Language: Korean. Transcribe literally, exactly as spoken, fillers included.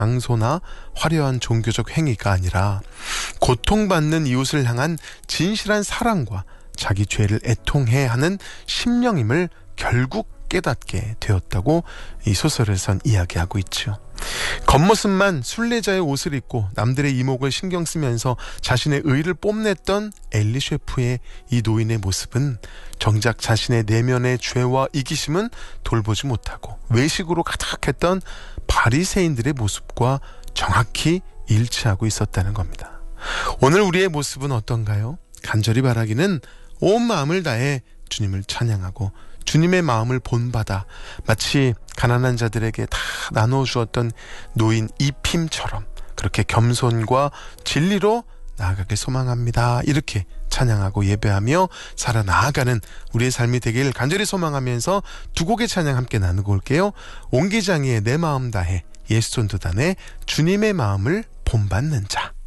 장소나 화려한 종교적 행위가 아니라 고통받는 이웃을 향한 진실한 사랑과 자기 죄를 애통해 하는 심령임을 결국 깨닫게 되었다고 이 소설에선 이야기하고 있죠. 겉모습만 순례자의 옷을 입고 남들의 이목을 신경 쓰면서 자신의 의를 뽐냈던 엘리 셰프의 이 노인의 모습은 정작 자신의 내면의 죄와 이기심은 돌보지 못하고 외식으로 가득했던 바리새인들의 모습과 정확히 일치하고 있었다는 겁니다. 오늘 우리의 모습은 어떤가요? 간절히 바라기는 온 마음을 다해 주님을 찬양하고 주님의 마음을 본받아 마치 가난한 자들에게 다 나눠주었던 노인 이핌처럼 그렇게 겸손과 진리로 나아가길 소망합니다. 이렇게 찬양하고 예배하며 살아나아가는 우리의 삶이 되길 간절히 소망하면서 두 곡의 찬양 함께 나누고 올게요. 옹기장이의 내 마음 다해, 예수전도단의 주님의 마음을 본받는 자.